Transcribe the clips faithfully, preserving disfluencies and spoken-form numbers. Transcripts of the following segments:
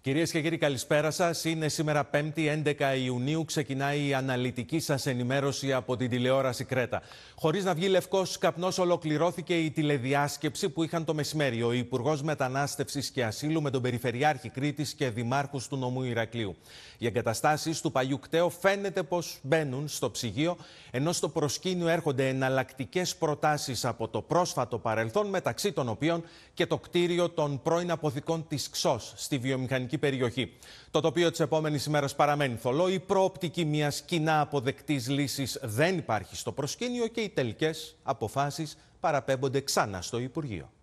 Κυρίες και κύριοι, καλησπέρα σας. Είναι σήμερα πέμπτη, έντεκα Ιουνίου. Ξεκινάει η αναλυτική σας ενημέρωση από την τηλεόραση Κρέτα. Χωρίς να βγει λευκός καπνός, ολοκληρώθηκε η τηλεδιάσκεψη που είχαν το μεσημέρι ο Υπουργός Μετανάστευσης και Ασύλου με τον Περιφερειάρχη Κρήτης και δημάρχους του νομού Ηρακλείου. Οι εγκαταστάσεις του παλιού κταίου φαίνεται πως μπαίνουν στο ψυγείο, ενώ στο προσκήνιο έρχονται εναλλακτικές προτάσεις από το πρόσφατο παρελθόν, μεταξύ των οποίων και το κτίριο των πρώην αποθηκών της ΞΟΣ στη βιομηχανική περιοχή. Το τοπίο της επόμενης ημέρας παραμένει θολό. Η προοπτική μιας κοινά αποδεκτής λύσης δεν υπάρχει στο προσκήνιο και οι τελικές αποφάσεις παραπέμπονται ξανά στο Υπουργείο.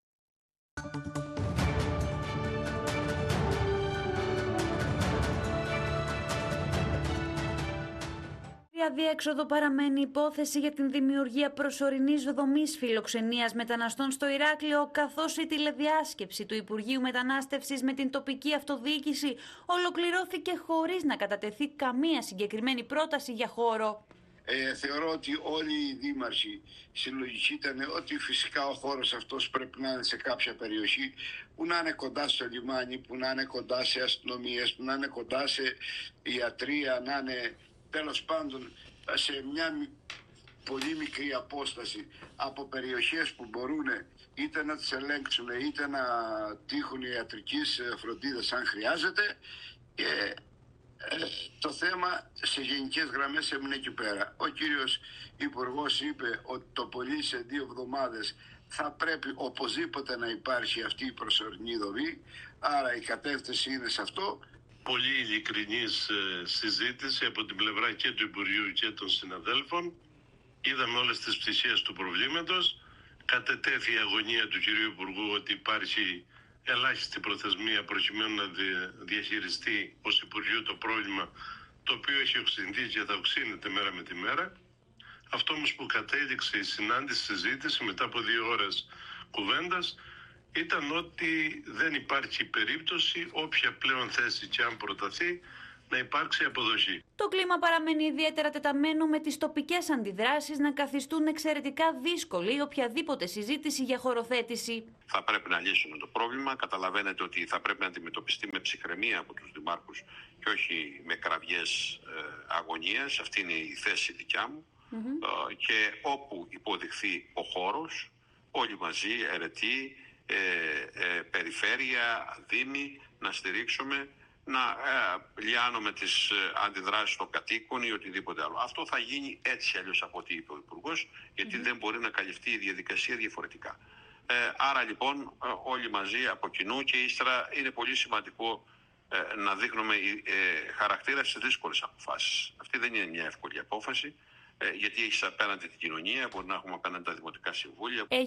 Αδιέξοδο παραμένει η υπόθεση για την δημιουργία προσωρινής δομής φιλοξενίας μεταναστών στο Ηράκλειο, καθώς η τηλεδιάσκεψη του Υπουργείου Μετανάστευσης με την τοπική αυτοδιοίκηση ολοκληρώθηκε χωρίς να κατατεθεί καμία συγκεκριμένη πρόταση για χώρο. Ε, θεωρώ ότι όλοι οι δήμαρχοι συλλογικοί ήταν ότι φυσικά ο χώρος αυτός πρέπει να είναι σε κάποια περιοχή που να είναι κοντά στο λιμάνι, που να είναι κοντά σε αστυνομίες, που να είναι κοντά σε ιατρία, να είναι τέλος πάντων σε μια πολύ μικρή απόσταση από περιοχές που μπορούν είτε να τις ελέγξουν είτε να τύχουν ιατρικής φροντίδας αν χρειάζεται. Και ε, το θέμα σε γενικές γραμμές έμεινε εκεί πέρα. Ο κύριος Υπουργός είπε ότι το πολύ σε δύο εβδομάδες θα πρέπει οπωσδήποτε να υπάρχει αυτή η προσωρινή δομή, άρα η κατεύθυνση είναι σε αυτό. Πολύ ειλικρινής συζήτηση από την πλευρά και του Υπουργείου και των συναδέλφων. Είδαμε όλες τις πτυχές του προβλήματος. Κατετέθη η αγωνία του κυρίου Υπουργού ότι υπάρχει ελάχιστη προθεσμία προκειμένου να διαχειριστεί ως Υπουργείο το πρόβλημα, το οποίο έχει οξυνθεί και θα οξύνεται μέρα με τη μέρα. Αυτό όμως που κατέληξε η συνάντηση, συζήτηση μετά από δύο ώρες κουβέντας, ήταν ότι δεν υπάρχει περίπτωση, όποια πλέον θέση και αν προταθεί, να υπάρξει αποδοχή. Το κλίμα παραμένει ιδιαίτερα τεταμένο, με τις τοπικές αντιδράσεις να καθιστούν εξαιρετικά δύσκολη οποιαδήποτε συζήτηση για χωροθέτηση. Θα πρέπει να λύσουμε το πρόβλημα. Καταλαβαίνετε ότι θα πρέπει να αντιμετωπιστεί με ψυχραιμία από τους δημάρχους και όχι με κραυγές ε, αγωνίας. Αυτή είναι η θέση δικιά μου. Mm-hmm. Ε, και όπου υποδειχθεί ο χώρος, όλοι μαζί, αιρετοί, Ε, ε, περιφέρεια, δήμοι, να στηρίξουμε, να ε, λιάνουμε τις ε, αντιδράσεις των κατοίκων ή οτιδήποτε άλλο. Αυτό θα γίνει έτσι αλλιώς από ό,τι είπε ο Υπουργός, γιατί mm-hmm. δεν μπορεί να καλυφθεί η διαδικασία διαφορετικά. Ε, άρα λοιπόν ε, όλοι μαζί από κοινού, και ύστερα είναι πολύ σημαντικό ε, να δείχνουμε ε, χαρακτήρα στις δύσκολες αποφάσεις. Αυτή δεν είναι μια εύκολη απόφαση, ε, γιατί έχεις απέναντι την κοινωνία, μπορεί να έχουμε απέναντι τα δημοτικά συμβούλια.